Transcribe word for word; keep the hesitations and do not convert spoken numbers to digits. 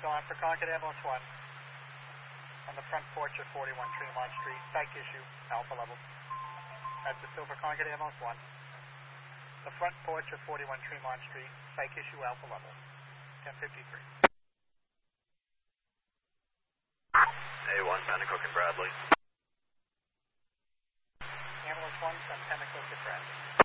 So I'm for Concord Ambulance one on the front porch of forty-one Tremont Street, psych issue, alpha level. That's the Silver Concord Ambulance one. The front porch of forty-one Tremont Street, psych issue, alpha level, ten fifty-three. A one, Pennacook and Bradley. Ambulance one from Pennacook to Bradley.